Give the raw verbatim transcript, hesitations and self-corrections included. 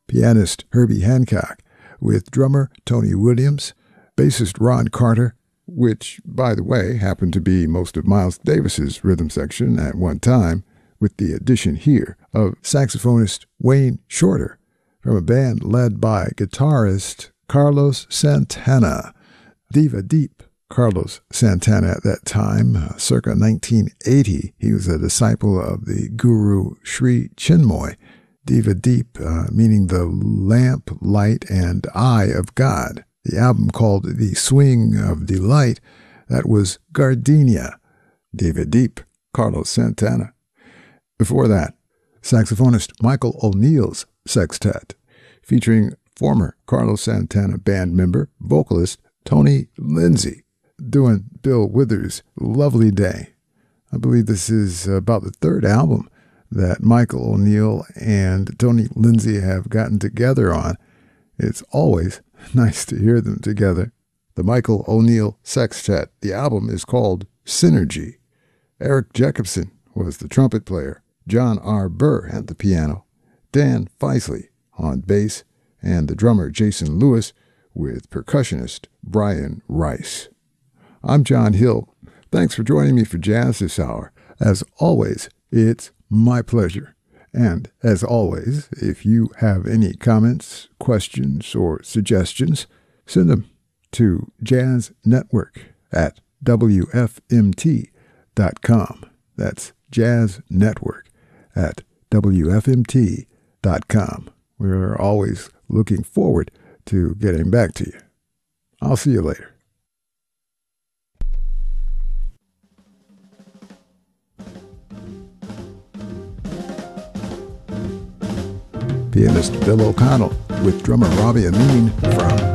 pianist Herbie Hancock, with drummer Tony Williams, bassist Ron Carter, which, by the way, happened to be most of Miles Davis's rhythm section at one time, with the addition here of saxophonist Wayne Shorter from a band led by guitarist Carlos Santana. Diva Deep Carlos Santana at that time, uh, circa nineteen eighty. He was a disciple of the guru Sri Chinmoy. Diva Deep, uh, meaning the lamp, light, and eye of God. The album called The Swing of Delight, that was Gardenia. Diva Deep, Carlos Santana. Before that, saxophonist Michael O'Neill's Sextet, featuring former Carlos Santana band member, vocalist Tony Lindsay, doing Bill Withers' Lovely Day. I believe this is about the third album that Michael O'Neill and Tony Lindsay have gotten together on. It's always nice to hear them together. The Michael O'Neill Sextet. The album is called Synergy. Eric Jacobson was the trumpet player, John R. Burr at the piano, Dan Feisley on bass, and the drummer Jason Lewis with percussionist Brian Rice. I'm John Hill. Thanks for joining me for Jazz this hour. As always, it's my pleasure. And as always, if you have any comments, questions, or suggestions, send them to Jazz Network at W F M T dot com. That's Jazz Network at W F M T dot com. We're always looking forward to getting back to you. I'll see you later. Pianist Bill O'Connell with drummer Robbie Amine from